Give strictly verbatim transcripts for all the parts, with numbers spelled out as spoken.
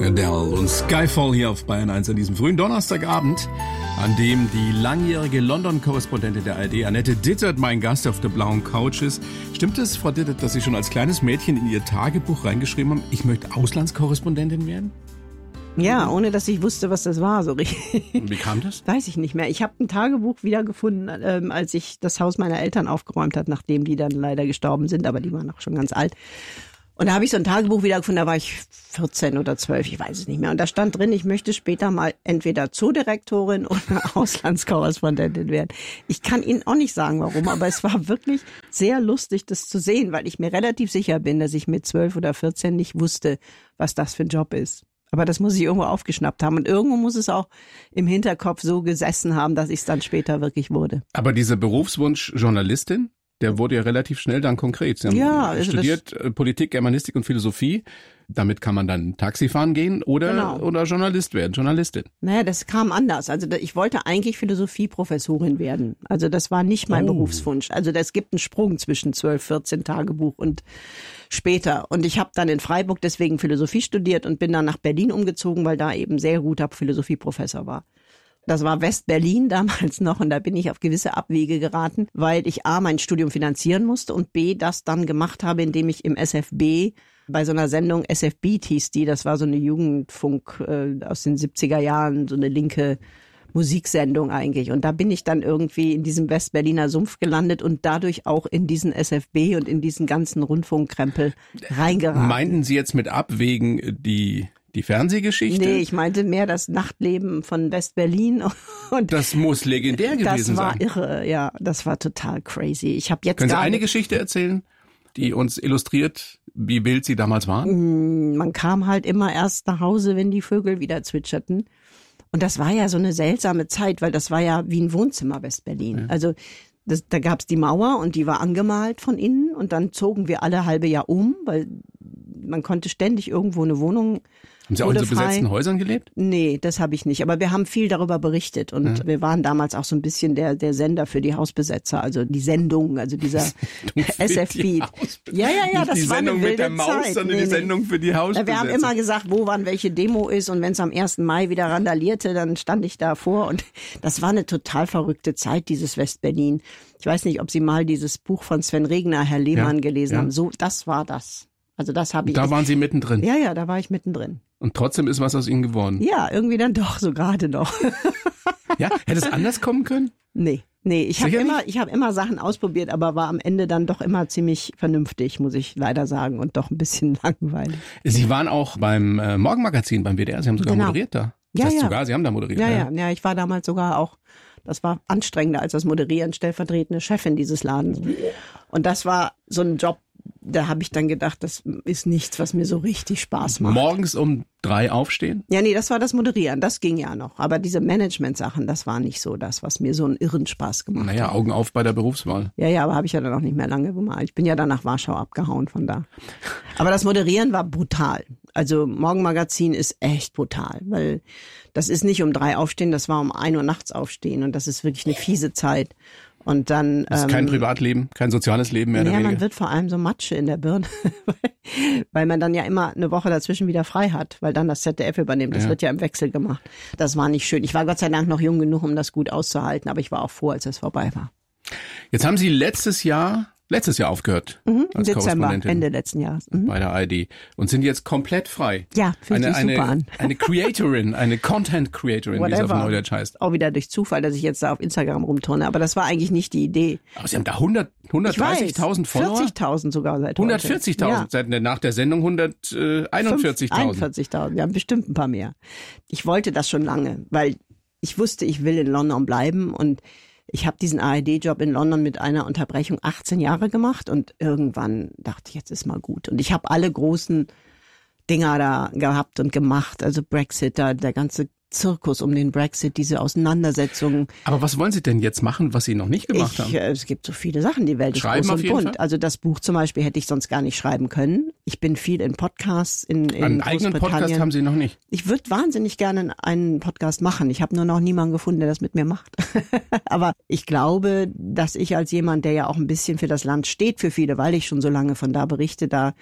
Adele und Skyfall hier auf Bayern eins an diesem frühen Donnerstagabend, an dem die langjährige London-Korrespondentin der A R D, Annette Dittert, mein Gast auf der blauen Couch ist. Stimmt es, Frau Dittert, dass Sie schon als kleines Mädchen in Ihr Tagebuch reingeschrieben haben, ich möchte Auslandskorrespondentin werden? Ja, ohne dass ich wusste, was das war, so richtig. Wie kam das? Weiß ich nicht mehr. Ich habe ein Tagebuch wiedergefunden, ähm, als ich das Haus meiner Eltern aufgeräumt habe, nachdem die dann leider gestorben sind, aber die waren auch schon ganz alt. Und da habe ich so ein Tagebuch wiedergefunden, da war ich vierzehn oder zwölf, ich weiß es nicht mehr. Und da stand drin, ich möchte später mal entweder Zoodirektorin oder Auslandskorrespondentin werden. Ich kann Ihnen auch nicht sagen, warum, aber es war wirklich sehr lustig, das zu sehen, weil ich mir relativ sicher bin, dass ich mit zwölf oder vierzehn nicht wusste, was das für ein Job ist. Aber das muss ich irgendwo aufgeschnappt haben. Und irgendwo muss es auch im Hinterkopf so gesessen haben, dass ich es dann später wirklich wurde. Aber dieser Berufswunsch Journalistin, der wurde ja relativ schnell dann konkret. Sie haben ja, also studiert Politik, Germanistik und Philosophie. Damit kann man dann Taxi fahren gehen oder, genau. oder Journalist werden, Journalistin. Naja, das kam anders. Also ich wollte eigentlich Philosophieprofessorin werden. Also das war nicht mein oh. Berufswunsch. Also es gibt einen Sprung zwischen zwölf, vierzehn Tagebuch und später. Und ich habe dann in Freiburg deswegen Philosophie studiert und bin dann nach Berlin umgezogen, weil da eben sehr guter Philosophieprofessor war. Das war West-Berlin damals noch und da bin ich auf gewisse Abwege geraten, weil ich A, mein Studium finanzieren musste und B, das dann gemacht habe, indem ich im S F B bei so einer Sendung, S F Beat hieß die, das war so eine Jugendfunk äh, aus den siebziger Jahren, so eine linke Musiksendung eigentlich. Und da bin ich dann irgendwie in diesem West-Berliner Sumpf gelandet und dadurch auch in diesen S F B und in diesen ganzen Rundfunkkrempel reingeraten. Meinten Sie jetzt mit Abwägen die... Die Fernsehgeschichte? Nee, ich meinte mehr das Nachtleben von West-Berlin. Und das muss legendär gewesen sein. Das war sein. irre, ja. Das war total crazy. Ich habe jetzt Können Sie gar eine nicht Geschichte erzählen, die uns illustriert, wie wild Sie damals waren? Man kam halt immer erst nach Hause, wenn die Vögel wieder zwitscherten. Und das war ja so eine seltsame Zeit, weil das war ja wie ein Wohnzimmer West-Berlin. Ja. Also das, da gab's die Mauer und die war angemalt von innen. Und dann zogen wir alle halbe Jahr um, weil man konnte ständig irgendwo eine Wohnung. Haben Sie auch in so besetzten Häusern gelebt? Nee, das habe ich nicht. Aber wir haben viel darüber berichtet. Und ja. wir waren damals auch so ein bisschen der der Sender für die Hausbesetzer. Also die Sendung, also dieser S F Beat. Ja, ja, ja, nicht das die war Sendung eine wilde mit der Maus, Zeit. sondern nee, die Sendung für die Hausbesetzer. Wir haben immer gesagt, wo wann welche Demo ist. Und wenn es am ersten Mai wieder randalierte, dann stand ich davor. Und das war eine total verrückte Zeit, dieses West-Berlin. Ich weiß nicht, ob Sie mal dieses Buch von Sven Regner, Herr Lehmann, ja, gelesen ja. haben. So, das war das. Also das habe ich. Da waren Sie mittendrin? Ja, ja, da war ich mittendrin. Und trotzdem ist was aus Ihnen geworden? Ja, irgendwie dann doch, so gerade noch. Ja, hätte es anders kommen können? Nee, nee, ich habe immer, ich habe immer Sachen ausprobiert, aber war am Ende dann doch immer ziemlich vernünftig, muss ich leider sagen, und doch ein bisschen langweilig. Sie waren auch beim äh, Morgenmagazin beim W D R, Sie haben sogar genau. moderiert da. Das ja, heißt ja. sogar, Sie haben da moderiert. Ja, ja, ja, ich war damals sogar auch, das war anstrengender als das Moderieren, stellvertretende Chefin dieses Ladens. Und das war so ein Job, da habe ich dann gedacht, das ist nichts, was mir so richtig Spaß macht. Morgens um drei aufstehen? Ja, nee, das war das Moderieren, das ging ja noch. Aber diese Management-Sachen, das war nicht so das, was mir so einen irren Spaß gemacht naja, hat. Naja, Augen auf bei der Berufswahl. Ja, ja, aber habe ich ja dann auch nicht mehr lange gemacht. Ich bin ja dann nach Warschau abgehauen von da. Aber das Moderieren war brutal. Also Morgenmagazin ist echt brutal, weil das ist nicht um drei aufstehen, das war um ein Uhr nachts aufstehen und das ist wirklich eine fiese Zeit. Und dann das ist kein ähm, Privatleben, kein soziales Leben mehr. Ja, naja, man wird vor allem so Matsche in der Birne, weil man dann ja immer eine Woche dazwischen wieder frei hat, weil dann das Z D F übernimmt. Das ja. wird ja im Wechsel gemacht. Das war nicht schön. Ich war Gott sei Dank noch jung genug, um das gut auszuhalten, aber ich war auch froh, als es vorbei war. Jetzt haben Sie letztes Jahr letztes Jahr aufgehört mhm, als Dezember, Korrespondentin Ende letzten Jahres mhm. bei der A R D und sind jetzt komplett frei. Ja, fühlt sich eine, super an. Eine Creatorin, eine Content Creatorin, wie es auf Neudeutsch heißt. Auch wieder durch Zufall, dass ich jetzt da auf Instagram rumturne, aber das war eigentlich nicht die Idee. Aber Sie haben da hundert, hundertdreißigtausend Follower? vierzigtausend sogar seit heute. hundertvierzigtausend, ja. Seit nach der Sendung hunderteinundvierzigtausend. einundvierzigtausend, ja, bestimmt ein paar mehr. Ich wollte das schon lange, weil ich wusste, ich will in London bleiben und ich habe diesen A R D-Job in London mit einer Unterbrechung achtzehn Jahre gemacht und irgendwann dachte ich, jetzt ist mal gut. Und ich habe alle großen Dinger da gehabt und gemacht, also Brexiter, der ganze Zirkus um den Brexit, diese Auseinandersetzungen. Aber was wollen Sie denn jetzt machen, was Sie noch nicht gemacht ich, haben? Äh, es gibt so viele Sachen, die Welt ist schreiben groß auf und jeden bunt. Fall? Also das Buch zum Beispiel hätte ich sonst gar nicht schreiben können. Ich bin viel in Podcasts in, in Einen eigenen Podcast haben Sie noch nicht? Ich würde wahnsinnig gerne einen Podcast machen. Ich habe nur noch niemanden gefunden, der das mit mir macht. Aber ich glaube, dass ich als jemand, der ja auch ein bisschen für das Land steht, für viele, weil ich schon so lange von da berichte, da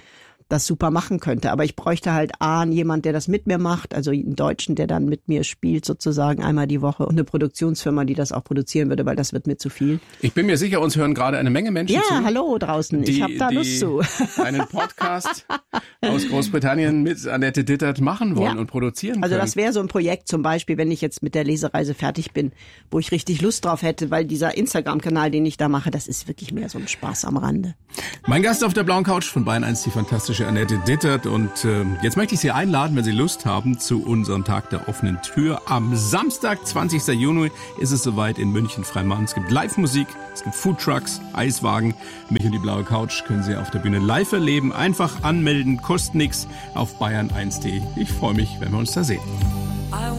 das super machen könnte. Aber ich bräuchte halt A, jemand, der das mit mir macht, also einen Deutschen, der dann mit mir spielt sozusagen einmal die Woche und eine Produktionsfirma, die das auch produzieren würde, weil das wird mir zu viel. Ich bin mir sicher, uns hören gerade eine Menge Menschen ja, zu. Ja, hallo draußen, die, ich habe da die Lust zu. einen Podcast aus Großbritannien mit Annette Dittert machen wollen ja. und produzieren können. Also das wäre so ein Projekt zum Beispiel, wenn ich jetzt mit der Lesereise fertig bin, wo ich richtig Lust drauf hätte, weil dieser Instagram-Kanal, den ich da mache, das ist wirklich mehr so ein Spaß am Rande. Mein Gast auf der blauen Couch von Bayern eins, die fantastische Annette Dittert. Und äh, jetzt möchte ich Sie einladen, wenn Sie Lust haben, zu unserem Tag der offenen Tür. Am Samstag, zwanzigsten Juni, ist es soweit in München-Freimann. Es gibt Live-Musik, es gibt Foodtrucks, Eiswagen. Mich und die blaue Couch können Sie auf der Bühne live erleben. Einfach anmelden, kostet nichts auf bayern eins punkt de. Ich freue mich, wenn wir uns da sehen.